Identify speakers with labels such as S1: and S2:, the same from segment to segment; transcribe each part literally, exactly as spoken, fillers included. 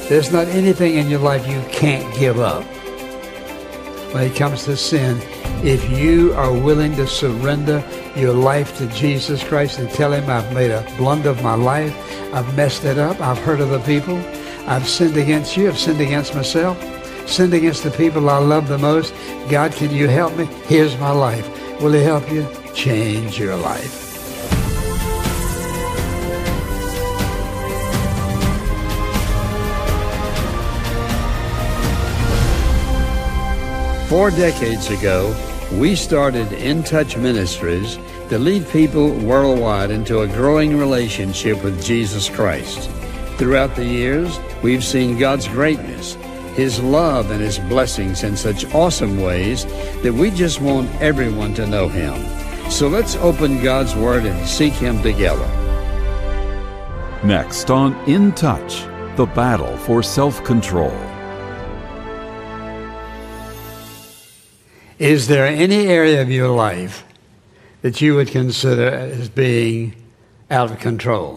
S1: There's not anything in your life you can't give up. When it comes to sin, if you are willing to surrender your life to Jesus Christ and tell him, I've made a blunder of my life, I've messed it up, I've hurt other people, I've sinned against you, I've sinned against myself, sinned against the people I love the most. God, can you help me? Here's my life. Will he help you? Change your life.
S2: Four decades ago, we started In Touch Ministries to lead people worldwide into a growing relationship with Jesus Christ. Throughout the years, we've seen God's greatness, his love and his blessings in such awesome ways that we just want everyone to know him. So let's open God's Word and seek him together.
S3: Next on In Touch, the battle for self-control.
S1: Is there any area of your life that you would consider as being out of control?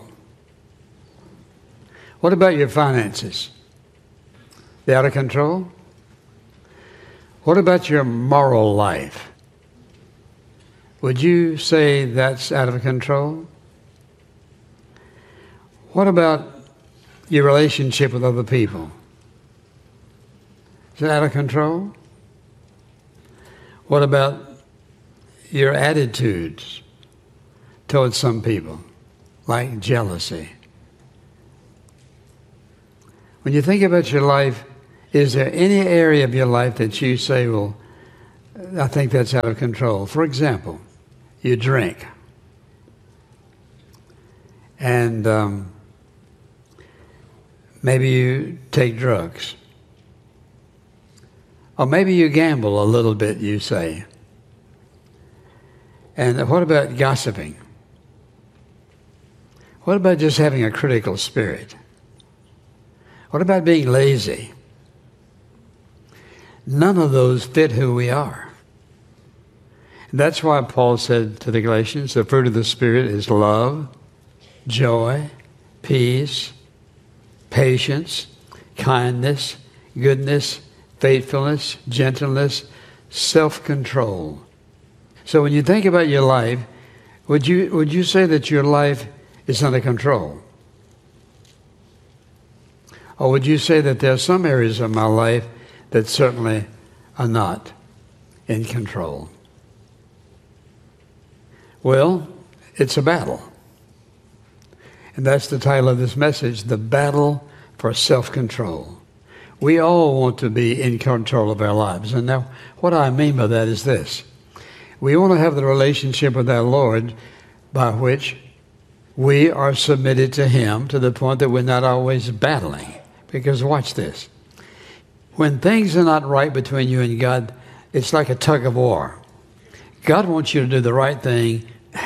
S1: What about your finances? They out of control? What about your moral life? Would you say that's out of control? What about your relationship with other people? Is it out of control? What about your attitudes towards some people, like jealousy? When you think about your life, is there any area of your life that you say, well, I think that's out of control? For example, you drink. And um, maybe you take drugs. Or maybe you gamble a little bit, you say. And what about gossiping? What about just having a critical spirit? What about being lazy? None of those fit who we are. And that's why Paul said to the Galatians, the fruit of the Spirit is love, joy, peace, patience, kindness, goodness, faithfulness, gentleness, self-control. So when you think about your life, would you would you say that your life is under control? Or would you say that there are some areas of my life that certainly are not in control? Well, it's a battle. And that's the title of this message, The Battle for Self-Control. We all want to be in control of our lives. And now, what I mean by that is this. We want to have the relationship with our Lord by which we are submitted to him to the point that we're not always battling. Because watch this. When things are not right between you and God, it's like a tug of war. God wants you to do the right thing.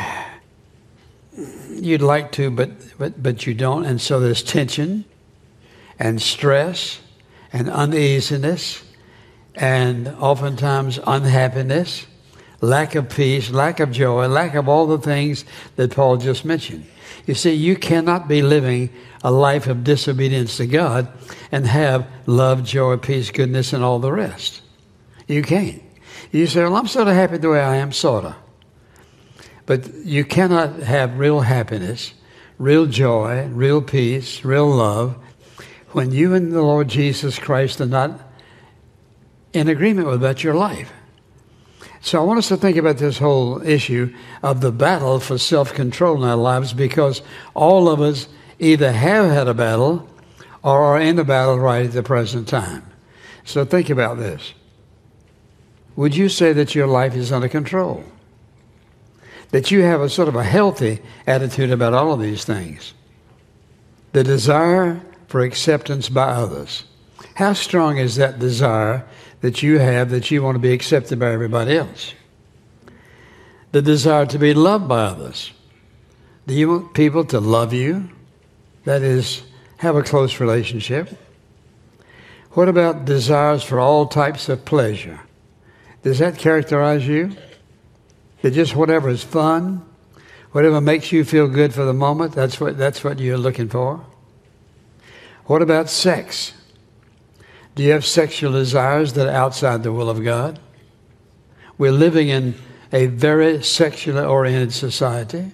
S1: You'd like to, but, but, but you don't. And so there's tension and stress and uneasiness, and oftentimes unhappiness, lack of peace, lack of joy, lack of all the things that Paul just mentioned. You see, you cannot be living a life of disobedience to God and have love, joy, peace, goodness, and all the rest. You can't. You say, well, I'm sort of happy the way I am, sort of. But you cannot have real happiness, real joy, real peace, real love, when you and the Lord Jesus Christ are not in agreement with about your life. So I want us to think about this whole issue of the battle for self-control in our lives, because all of us either have had a battle or are in a battle right at the present time. So think about this. Would you say that your life is under control? That you have a sort of a healthy attitude about all of these things? The desire for acceptance by others. How strong is that desire that you have, that you want to be accepted by everybody else? The desire to be loved by others. Do you want people to love you? That is, have a close relationship. What about desires for all types of pleasure? Does that characterize you? That just whatever is fun, whatever makes you feel good for the moment, that's what that's what you're looking for? What about sex? Do you have sexual desires that are outside the will of God? We're living in a very sexually oriented society.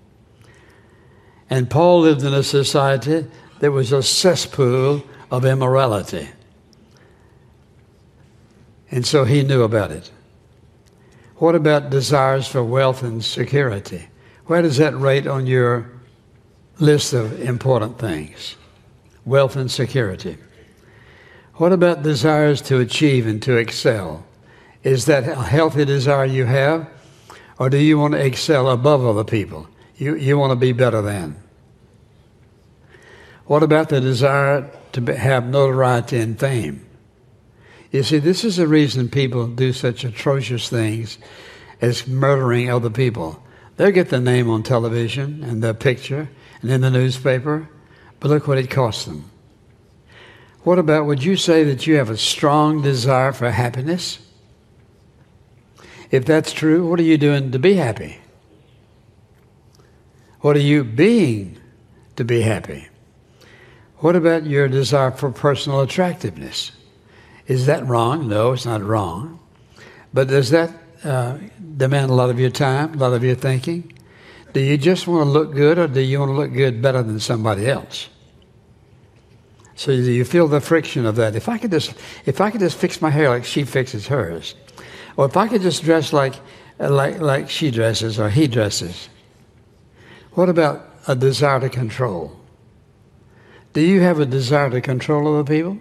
S1: And Paul lived in a society that was a cesspool of immorality. And so he knew about it. What about desires for wealth and security? Where does that rate on your list of important things? Wealth and security. What about desires to achieve and to excel? Is that a healthy desire you have? Or do you want to excel above other people? You, you want to be better than? What about the desire to be, have notoriety and fame? You see, this is the reason people do such atrocious things as murdering other people. They'll get their name on television and their picture and in the newspaper, but look what it costs them. What about, would you say that you have a strong desire for happiness? If that's true, what are you doing to be happy? What are you being to be happy? What about your desire for personal attractiveness? Is that wrong? No, it's not wrong. But does that uh, demand a lot of your time, a lot of your thinking? Do you just want to look good, or do you want to look good better than somebody else? So do you feel the friction of that? If I could just, if I could just fix my hair like she fixes hers, or if I could just dress like, like, like she dresses or he dresses. What about a desire to control? Do you have a desire to control other people?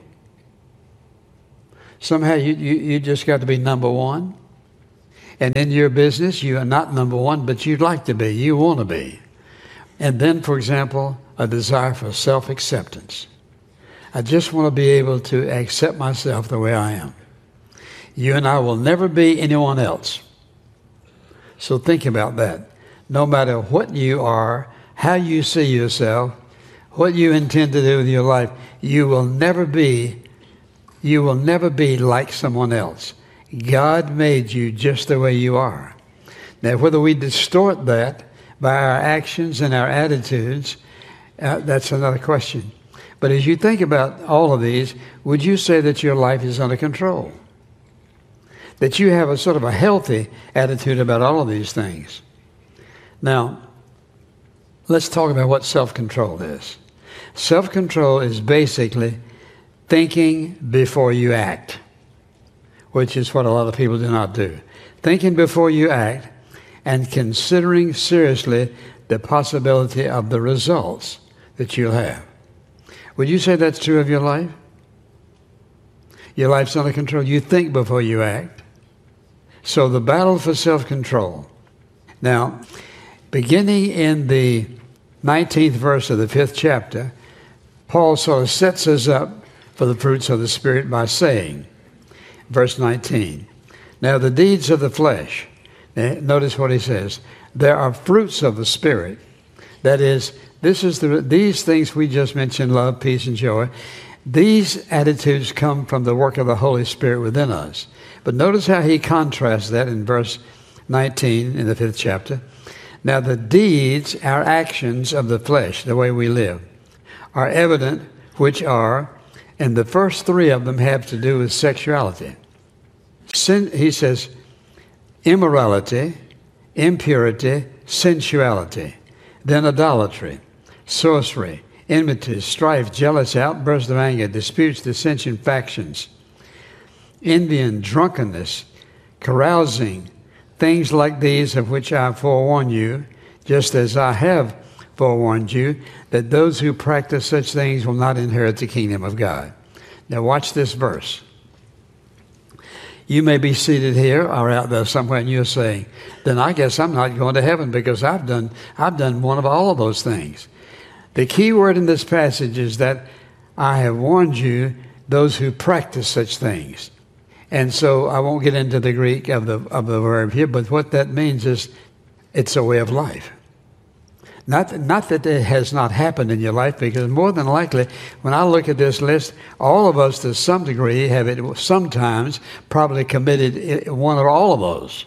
S1: Somehow you, you, you just got to be number one. And in your business, you are not number one, but you'd like to be. You want to be. And then, for example, a desire for self-acceptance. I just want to be able to accept myself the way I am. You and I will never be anyone else. So think about that. No matter what you are, how you see yourself, what you intend to do with your life, you will never be, you will never be like someone else. God made you just the way you are. Now, whether we distort that by our actions and our attitudes, uh, that's another question. But as you think about all of these, would you say that your life is under control? That you have a sort of a healthy attitude about all of these things? Now, let's talk about what self-control is. Self-control is basically thinking before you act, which is what a lot of people do not do. Thinking before you act and considering seriously the possibility of the results that you'll have. Would you say that's true of your life? Your life's under control. You think before you act. So the battle for self-control. Now, beginning in the nineteenth verse of the fifth chapter, Paul sort of sets us up for the fruits of the Spirit by saying, verse nineteen, now the deeds of the flesh, notice what he says, there are fruits of the Spirit. That is, this is the these things we just mentioned, love, peace, and joy. These attitudes come from the work of the Holy Spirit within us. But notice how he contrasts that in verse nineteen in the fifth chapter. Now the deeds, our actions of the flesh, the way we live, are evident, which are, and the first three of them have to do with sexuality. Sin, he says, immorality, impurity, sensuality, then idolatry, sorcery, enmity, strife, jealous, outbursts of anger, disputes, dissension, factions, envy and drunkenness, carousing, things like these of which I forewarn you, just as I have forewarned you, that those who practice such things will not inherit the kingdom of God. Now watch this verse. You may be seated here or out there somewhere and you're saying, then I guess I'm not going to heaven because I've done I've done one of all of those things. The key word in this passage is that I have warned you, those who practice such things. And so I won't get into the Greek of the of the verb here, but what that means is it's a way of life. Not, not that it has not happened in your life, because more than likely, when I look at this list, all of us to some degree have it sometimes probably committed one or all of those.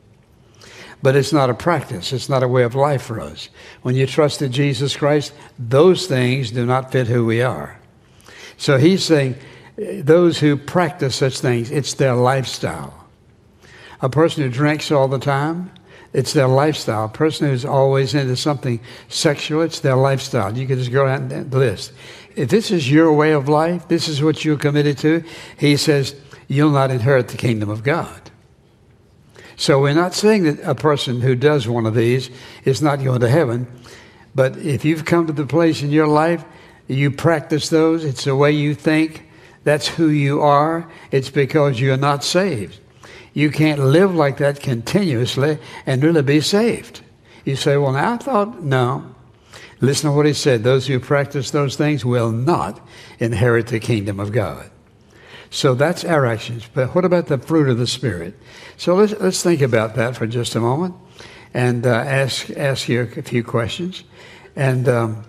S1: But it's not a practice. It's not a way of life for us. When you trust in Jesus Christ, those things do not fit who we are. So he's saying those who practice such things, it's their lifestyle. A person who drinks all the time, it's their lifestyle. A person who's always into something sexual, it's their lifestyle. You can just go down the list. If this is your way of life, this is what you're committed to, he says, you'll not inherit the kingdom of God. So we're not saying that a person who does one of these is not going to heaven. But if you've come to the place in your life, you practice those, it's the way you think, that's who you are, it's because you're not saved. You can't live like that continuously and really be saved. You say, well, now I thought, no. Listen to what he said. Those who practice those things will not inherit the kingdom of God. So that's our actions. But what about the fruit of the Spirit? So let's, let's think about that for just a moment and uh, ask, ask you a few questions. And um,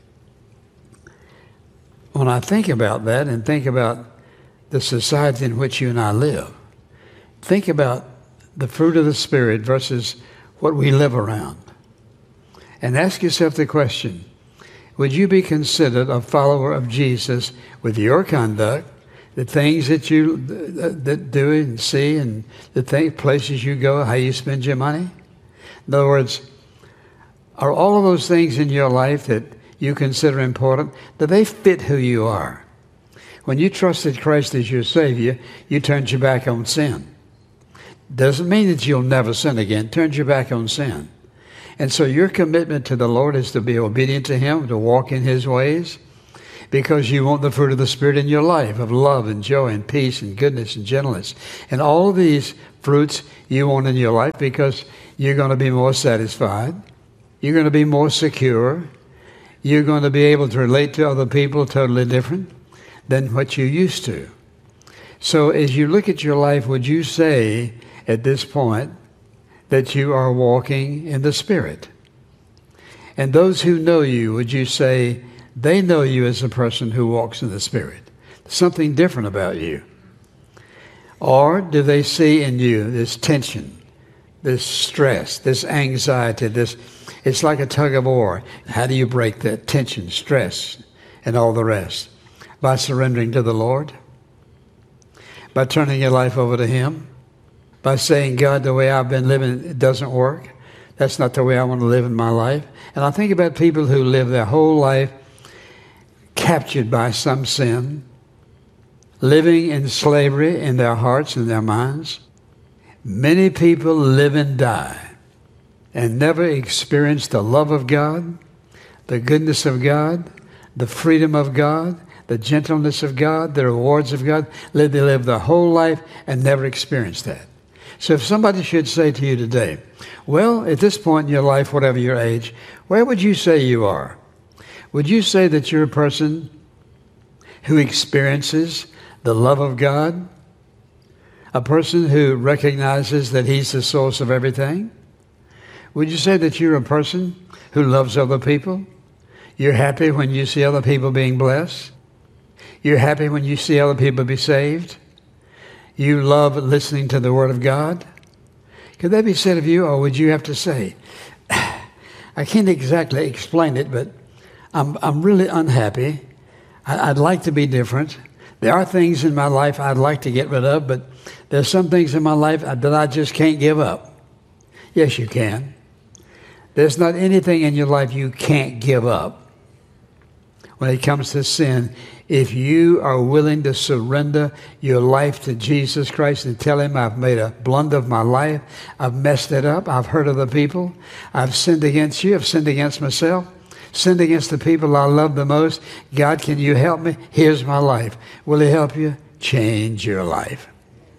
S1: when I think about that and think about the society in which you and I live, think about the fruit of the Spirit versus what we live around. And ask yourself the question, would you be considered a follower of Jesus with your conduct, the things that you that do and see, and the things, places you go, how you spend your money? In other words, are all of those things in your life that you consider important, do they fit who you are? When you trusted Christ as your Savior, you turned your back on sin. Doesn't mean that you'll never sin again. Turns your back on sin. And so your commitment to the Lord is to be obedient to Him, to walk in His ways, because you want the fruit of the Spirit in your life of love and joy and peace and goodness and gentleness. And all of these fruits you want in your life because you're going to be more satisfied. You're going to be more secure. You're going to be able to relate to other people totally different than what you used to. So as you look at your life, would you say at this point that you are walking in the Spirit? And those who know you, would you say they know you as a person who walks in the Spirit? Something different about you. Or do they see in you this tension, this stress, this anxiety, this, it's like a tug of war. How do you break that tension, stress, and all the rest? By surrendering to the Lord? By turning your life over to Him? By saying, God, the way I've been living, it doesn't work. That's not the way I want to live in my life. And I think about people who live their whole life captured by some sin, living in slavery in their hearts and their minds. Many people live and die and never experience the love of God, the goodness of God, the freedom of God, the gentleness of God, the rewards of God. They live their whole life and never experience that. So if somebody should say to you today, well, at this point in your life, whatever your age, where would you say you are? Would you say that you're a person who experiences the love of God? A person who recognizes that He's the source of everything? Would you say that you're a person who loves other people? You're happy when you see other people being blessed? You're happy when you see other people be saved? You love listening to the Word of God? Could that be said of you, or would you have to say, I can't exactly explain it, but I'm, I'm really unhappy. I, I'd like to be different. There are things in my life I'd like to get rid of, but there's some things in my life that I just can't give up. Yes, you can. There's not anything in your life you can't give up when it comes to sin. If you are willing to surrender your life to Jesus Christ and tell Him, I've made a blunder of my life, I've messed it up, I've hurt other people, I've sinned against you, I've sinned against myself, sinned against the people I love the most. God, can you help me? Here's my life. Will He help you? Change your life.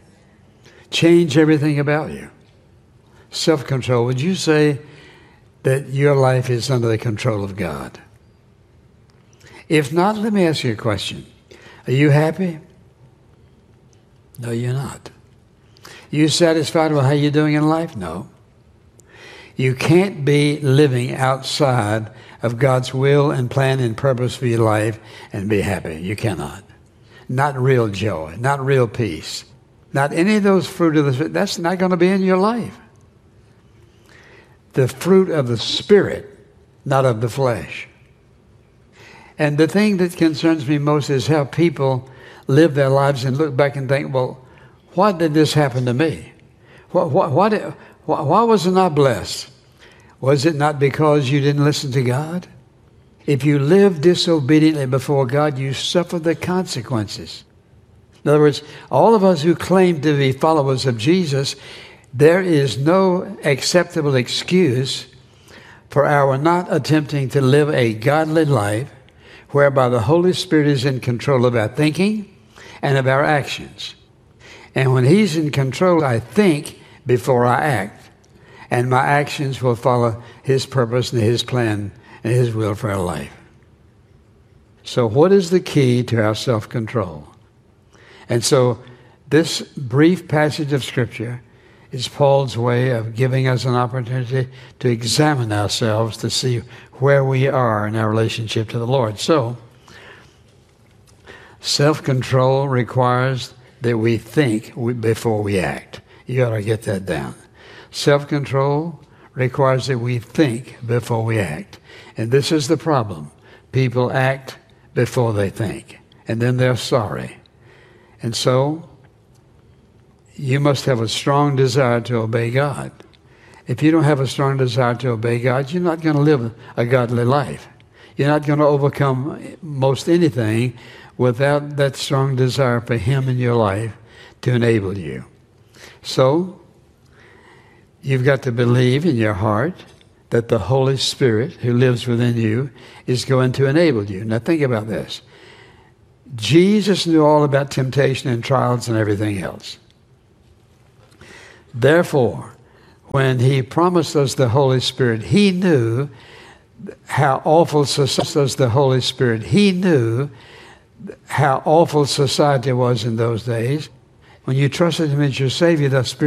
S1: Change everything about you. Self-control. Would you say that your life is under the control of God? If not, let me ask you a question. Are you happy? No, you're not. You satisfied with how you're doing in life? No. You can't be living outside of God's will and plan and purpose for your life and be happy. You cannot. Not real joy, not real peace, not any of those fruit of the Spirit. That's not going to be in your life. The fruit of the Spirit, not of the flesh. And the thing that concerns me most is how people live their lives and look back and think, well, why did this happen to me? Why, why, why, did, why, why wasn't I blessed? Was it not because you didn't listen to God? If you live disobediently before God, you suffer the consequences. In other words, all of us who claim to be followers of Jesus, there is no acceptable excuse for our not attempting to live a godly life whereby the Holy Spirit is in control of our thinking and of our actions. And when He's in control, I think before I act. And my actions will follow His purpose and His plan and His will for our life. So what is the key to our self-control? And so this brief passage of Scripture is Paul's way of giving us an opportunity to examine ourselves to see where we are in our relationship to the Lord. So, self-control requires that we think before we act. You ought to get that down. Self-control requires that we think before we act. And this is the problem. People act before they think, and then they're sorry. And so, you must have a strong desire to obey God. If you don't have a strong desire to obey God, you're not going to live a godly life. You're not going to overcome most anything without that strong desire for Him in your life to enable you. So, you've got to believe in your heart that the Holy Spirit who lives within you is going to enable you. Now think about this. Jesus knew all about temptation and trials and everything else. Therefore, when He promised us the Holy Spirit, He knew how awful society was. The Holy Spirit, He knew how awful society was in those days. When you trusted Him as your Savior, the Spirit